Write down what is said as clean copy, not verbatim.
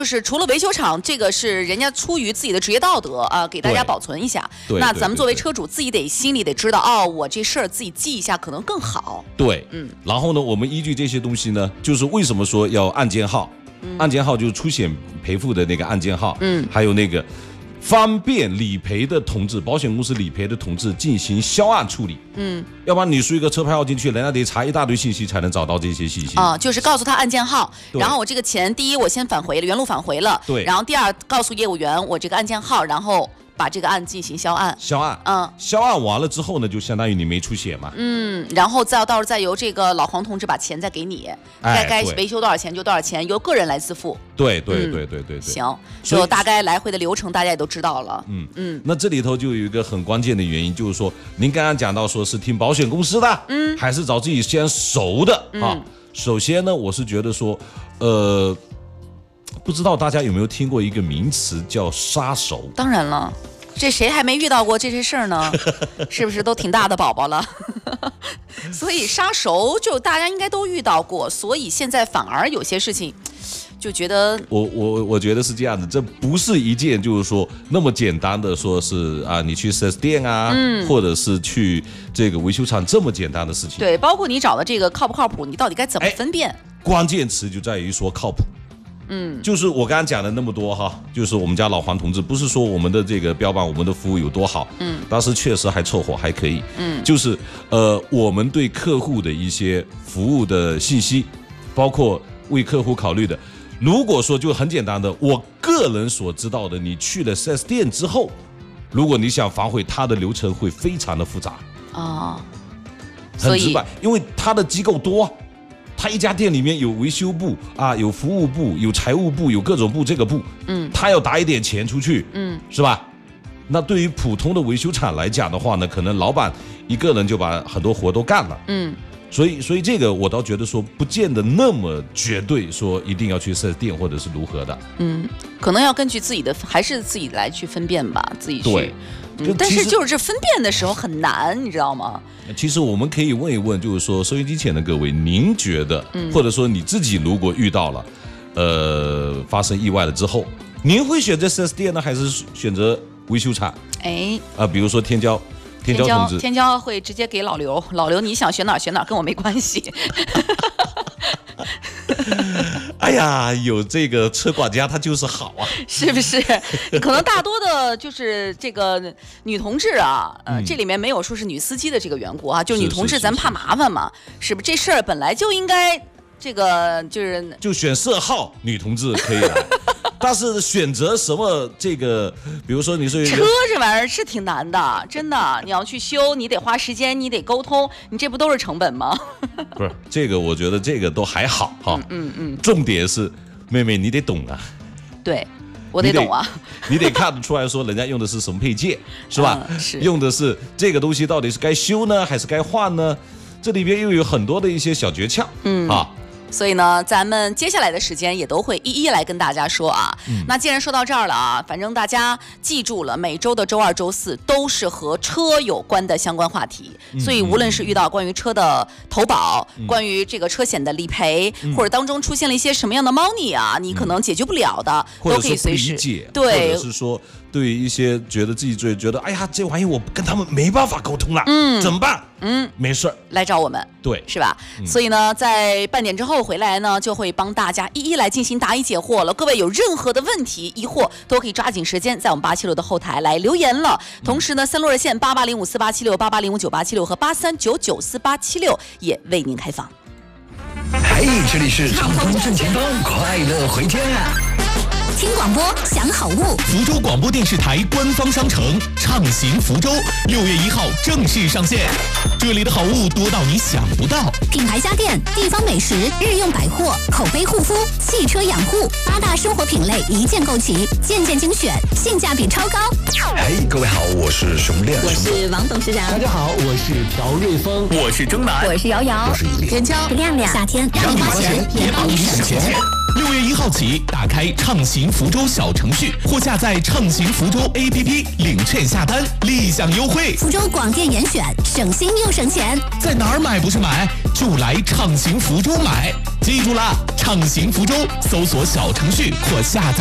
就是除了维修厂，这个是人家出于自己的职业道德啊，给大家保存一下。那咱们作为车主，自己心里得知道，哦，我这事儿自己记一下，可能更好。 对，然后呢，我们依据这些东西呢，就是为什么说要案件号？案件号就是出险赔付的那个案件号，还有那个方便理赔的同志，保险公司理赔的同志进行销案处理。要不然你输一个车牌号进去，人家得查一大堆信息才能找到这些信息啊。就是告诉他案件号，然后我这个钱，第一我先返回了，原路返回了， 对。 然后第二告诉业务员我这个案件号，然后把这个案进行销案。销案完了之后呢，就相当于你没出险嘛。然后到时候再由这个老黄同志把钱再给你，该维修多少钱就多少钱，由个人来自负。对。行，所以大概来回的流程大家也都知道了。 那这里头就有一个很关键的原因，就是说您刚刚讲到说是听保险公司的，还是找自己先熟的啊？首先呢，我是觉得说，不知道大家有没有听过一个名词叫杀熟？ 当然了。这谁还没遇到过这些事儿呢？是不是都挺大的宝宝了？所以杀熟就大家应该都遇到过，所以现在反而有些事情就觉得我觉得是这样的，这不是一件就是说那么简单的说是啊，你去 4S 店啊，或者是去这个维修厂这么简单的事情。 对，包括你找的这个靠不靠谱，你到底该怎么分辨？ 关键词就在于说靠谱。就是我刚刚讲的那么多哈，就是我们家老黄同志，不是说我们的这个标榜我们的服务有多好，当时确实还凑合还可以，就是我们对客户的一些服务的信息，包括为客户考虑的，如果说就很简单的，我个人所知道的，你去了 4S 店之后，如果你想反悔，它的流程会非常的复杂很直白，因为它的机构多。他一家店里面有维修部啊，有服务部，有财务部，有各种部，这个部，他要打一点钱出去，是吧？那对于普通的维修厂来讲的话呢，可能老板一个人就把很多活都干了，所以这个我倒觉得说，不见得那么绝对说一定要去4S店或者是如何的， 可能要根据自己的，还是自己来去分辨吧，自己去。 对。 但是就是这分辨的时候很难，你知道吗？ 其实我们可以问一问，就是说收音机前的各位，您觉得，或者说你自己如果遇到了，发生意外了之后，您会选择 4S 店呢，还是选择维修厂？比如说天骄同志， 天骄会直接给老刘，你想选哪选哪，跟我没关系。 哎呀，有这个车管家他就是好啊， 是不是？可能大多的就是这个女同志啊，这里面没有说是女司机的这个缘故啊，就是女同志咱怕麻烦嘛，是不是？这事儿本来就应该这个就选色号女同志可以了。但是选择什么这个，比如说你说车这玩意儿是挺难的，真的，你要去修，你得花时间，你得沟通，你这不都是成本吗？ 不是这个，我觉得这个都还好哈。重点是妹妹你得懂啊。对， 我得懂啊。 你得看得出来说人家用的是什么配件，是吧？ 是用的是这个东西到底是该修呢，还是该换呢？这里边又有很多的一些小诀窍， 所以呢，咱们接下来的时间也都会一一来跟大家说啊。那既然说到这儿了啊，反正大家记住了，每周的周二、周四都是和车有关的相关话题。所以无论是遇到关于车的投保，关于这个车险的理赔，或者当中出现了一些什么样的猫腻啊，你可能解决不了的，都可以随时对，或者是说对于一些觉得自己觉得哎呀这玩意我跟他们没办法沟通了，怎么办？没事来找我们， 对， 是吧？所以呢，在半点之后回来呢，就会帮大家一一来进行答疑解惑了。各位有任何的问题疑惑，都可以抓紧时间在我们876的后台来留言了。同时呢，3路热线88054876、88059876和83994876也为您开放。 嘿，这里是畅通正前方，快乐回家。 听广播享好物， 福州广播电视台官方商城畅行福州6月1号正式上线，这里的好物多到你想不到， 品牌家电、地方美食、日用百货、口碑护肤、汽车养护，8大生活品类一键购齐，件件精选，性价比超高。 嘿，各位好，我是熊亮， 我是王董事长， 大家好，我是朴瑞峰， 我是征南， 我是瑶瑶， 我是元宵、 亮亮，夏天让你花钱也帮你省钱。 6月1号起，打开畅行福州小程序或下载畅行福州 APP 领券下单，立享优惠。 福州广电严选，省心又省钱。 在哪儿买不是买，就来畅行福州买。记住了，畅行福州，搜索小程序或下载